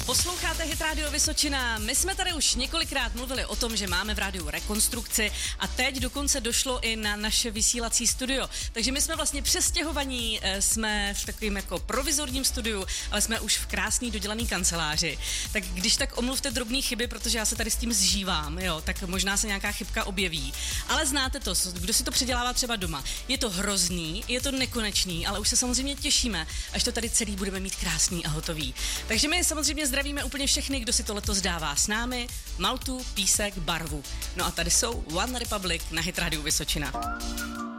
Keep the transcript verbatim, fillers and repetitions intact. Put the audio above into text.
Posloucháte Hit Radio Vysočina. My jsme tady už několikrát mluvili o tom, že máme v rádiu rekonstrukci a teď dokonce došlo i na naše vysílací studio. Takže my jsme vlastně přestěhovaní, jsme v takovým jako provizorním studiu, ale jsme už v krásný dodělaný kanceláři. Tak když tak omluvte drobné chyby, protože já se tady s tím zžívám, jo, tak možná se nějaká chybka objeví. Ale znáte to, kdo si to předělává třeba doma. Je to hrozný, je to nekonečný, ale už se samozřejmě těšíme, až to tady celý budeme mít krásný a hotový. Takže my samozřejmě zdravíme úplně všechny, kdo si to letos dává s námi. Maltu, písek, barvu. No a tady jsou One Republic na Hit Radio Vysočina.